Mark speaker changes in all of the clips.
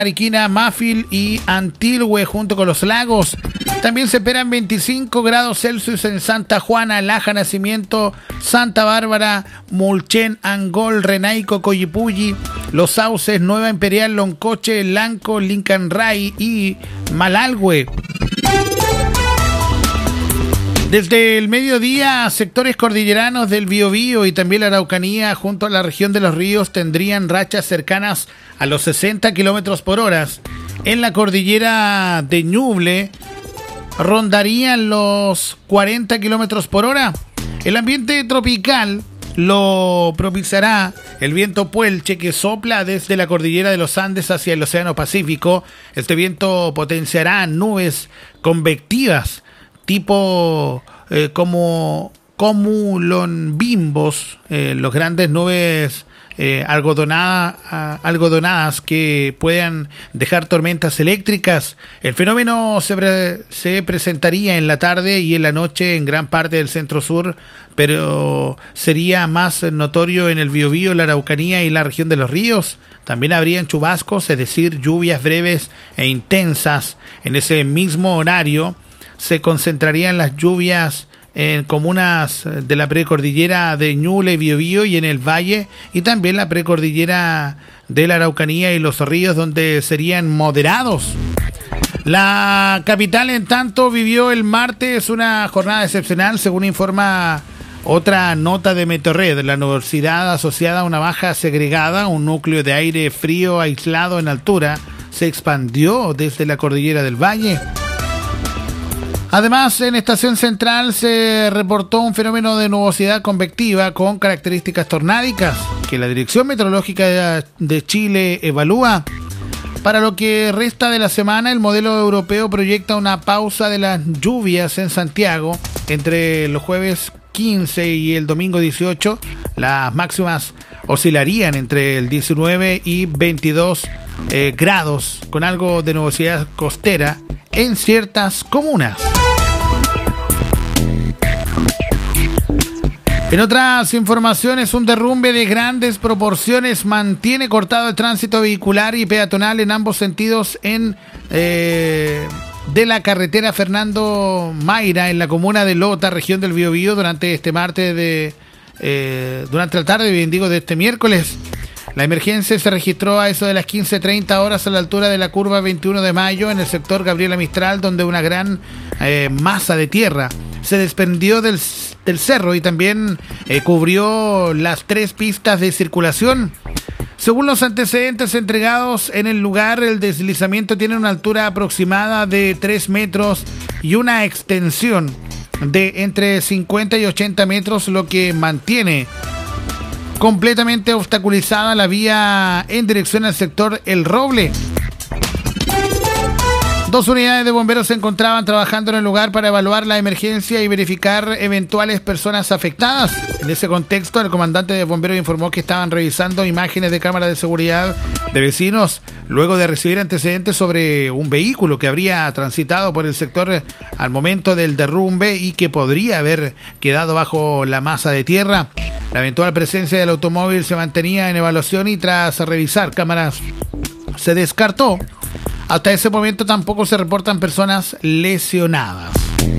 Speaker 1: Ariquina, Mafil y Antilhue junto con los lagos. También se esperan 25 grados Celsius en Santa Juana, Laja, Nacimiento, Santa Bárbara, Mulchen, Angol, Renaico, Coyipulli, Los Sauces, Nueva Imperial, Loncoche, Lanco, Lincanray y Malalhue. Desde el mediodía, sectores cordilleranos del Biobío y también la Araucanía junto a la región de los ríos tendrían rachas cercanas a los 60 kilómetros por hora. En la cordillera de Ñuble rondarían los 40 kilómetros por hora. El ambiente tropical lo propiciará el viento Puelche que sopla desde la cordillera de los Andes hacia el Océano Pacífico. Este viento potenciará nubes convectivas tipo como cumulonimbos, los grandes nubes algodonadas que puedan dejar tormentas eléctricas. El fenómeno se presentaría en la tarde y en la noche en gran parte del centro sur, pero sería más notorio en el Biobío, la Araucanía y la región de los ríos. También habrían chubascos, es decir, lluvias breves e intensas. En ese mismo horario se concentrarían las lluvias en comunas de la precordillera de Ñuble y Biobío y en el valle, y también la precordillera de la Araucanía y los ríos, donde serían moderados. La capital, en tanto, vivió el martes una jornada excepcional, según informa otra nota de Meteorred. La nubosidad asociada a una baja segregada, un núcleo de aire frío aislado en altura, se expandió desde la cordillera del Valle. Además, en Estación Central se reportó un fenómeno de nubosidad convectiva con características tornádicas que la Dirección Meteorológica de Chile evalúa. Para lo que resta de la semana, el modelo europeo proyecta una pausa de las lluvias en Santiago entre los jueves 15 y el domingo 18. Las máximas oscilarían entre el 19 y 22 grados, con algo de nubosidad costera en ciertas comunas. En otras informaciones, un derrumbe de grandes proporciones mantiene cortado el tránsito vehicular y peatonal en ambos sentidos de la carretera Fernando Mayra en la comuna de Lota, región del Biobío, durante este martes durante la tarde, de este miércoles. La emergencia se registró a eso de las 15:30 horas a la altura de la curva 21 de mayo en el sector Gabriela Mistral, donde una gran masa de tierra se desprendió del cerro y también cubrió las 3 pistas de circulación. Según los antecedentes entregados en el lugar, el deslizamiento tiene una altura aproximada de 3 metros y una extensión de entre 50 y 80 metros, lo que mantiene completamente obstaculizada la vía en dirección al sector El Roble. 2 unidades de bomberos se encontraban trabajando en el lugar para evaluar la emergencia y verificar eventuales personas afectadas. En ese contexto, el comandante de bomberos informó que estaban revisando imágenes de cámaras de seguridad de vecinos luego de recibir antecedentes sobre un vehículo que habría transitado por el sector al momento del derrumbe y que podría haber quedado bajo la masa de tierra. La eventual presencia del automóvil se mantenía en evaluación y tras revisar cámaras se descartó. Hasta ese momento tampoco se reportan personas lesionadas.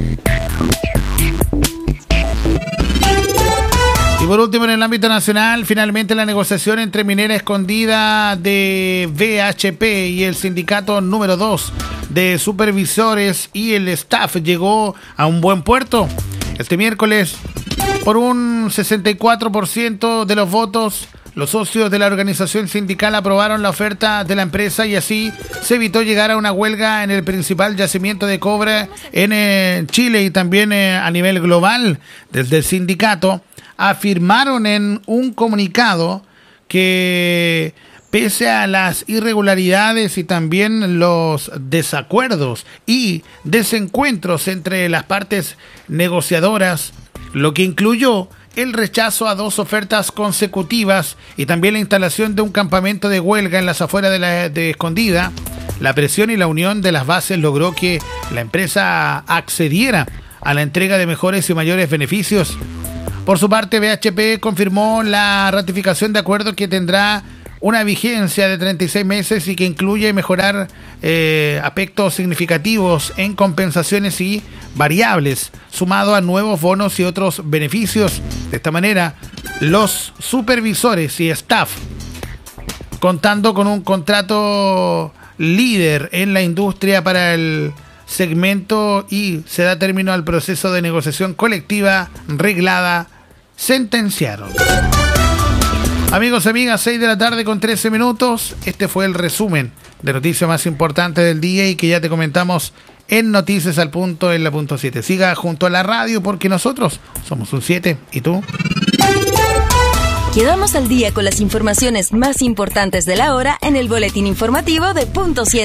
Speaker 1: Y por último, en el ámbito nacional, finalmente la negociación entre Minera Escondida de BHP y el sindicato número 2 de supervisores y el staff llegó a un buen puerto. Este miércoles, por un 64% de los votos, los socios de la organización sindical aprobaron la oferta de la empresa y así se evitó llegar a una huelga en el principal yacimiento de cobre en Chile y también a nivel global. Desde el sindicato afirmaron en un comunicado que pese a las irregularidades y también los desacuerdos y desencuentros entre las partes negociadoras, lo que incluyó el rechazo a 2 ofertas consecutivas y también la instalación de un campamento de huelga en las afueras de Escondida, la presión y la unión de las bases logró que la empresa accediera a la entrega de mejores y mayores beneficios. Por su parte, BHP confirmó la ratificación de acuerdo que tendrá una vigencia de 36 meses y que incluye mejorar aspectos significativos en compensaciones y variables, sumado a nuevos bonos y otros beneficios. De esta manera, los supervisores y staff, contando con un contrato líder en la industria para el segmento y se da término al proceso de negociación colectiva reglada, sentenciaron. Amigos, amigas, 6 de la tarde con 13 minutos. Este fue el resumen de noticias más importantes del día y que ya te comentamos en Noticias al Punto en la punto 7. Siga junto a la radio porque nosotros somos un 7. ¿Y tú?
Speaker 2: Quedamos al día con las informaciones más importantes de la hora en el boletín informativo de punto 7.